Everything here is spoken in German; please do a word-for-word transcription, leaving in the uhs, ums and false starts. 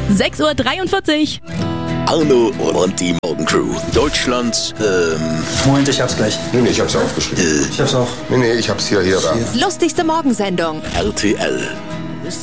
sechs Uhr dreiundvierzig. Arno und die Morgencrew. Deutschlands, ähm... Moment, ich hab's gleich. Nee, nee, ich hab's aufgeschrieben. Ich hab's auch. Nee, nee, ich hab's hier, hier, da. Lustigste Morgensendung. R T L.